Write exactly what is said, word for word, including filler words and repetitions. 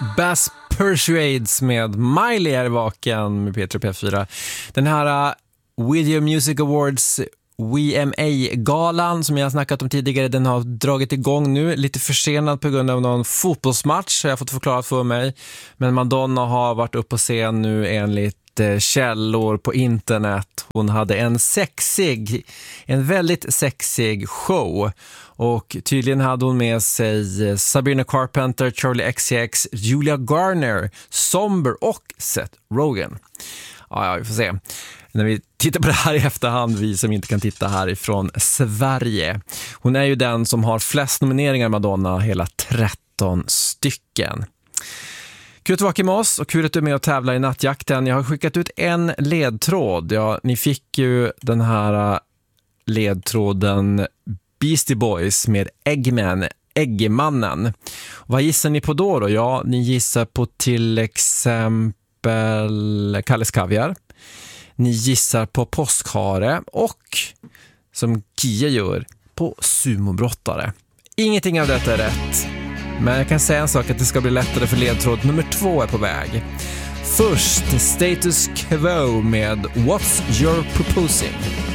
Bass Persuades med Miley är vaken med P tre P fyra. Den här uh, Video Music Awards W M A-galan som jag har snackat om tidigare, den har dragit igång nu, lite försenad på grund av någon fotbollsmatch har jag fått förklarat för mig. Men Madonna har varit upp på scen nu enligt källor på internet. Hon hade en sexig, en väldigt sexig show. Och tydligen hade hon med sig Sabrina Carpenter, Charlie X C X, Julia Garner, Somber och Seth Rogen. Ja, ja, vi får se. När vi tittar på det här i efterhand, vi som inte kan titta härifrån Sverige. Hon är ju den som har flest nomineringar, Madonna, hela tretton stycken. Kul att vara med oss och kul att du är med och tävlar i nattjakten. Jag har skickat ut en ledtråd. Ja, ni fick ju den här ledtråden Beastie Boys med Eggman, Äggmannen. Vad gissar ni på då då? Ja, ni gissar på till exempel Kalles Kaviar. Ni gissar på påskhare och, som Kia gör, på sumobrottare. Ingenting av detta är rätt. Men jag kan säga en sak, att det ska bli lättare för ledtråd nummer två är på väg. Först Status Quo med What's Your Proposing?